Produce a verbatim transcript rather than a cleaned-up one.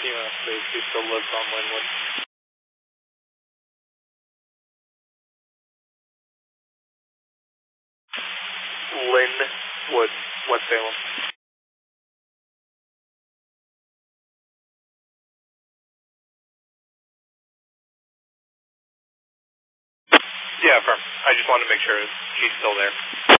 Kima Space, he still lives on Linwood. Linwood, West Salem. Yeah, firm. I just wanted to make sure she's still there.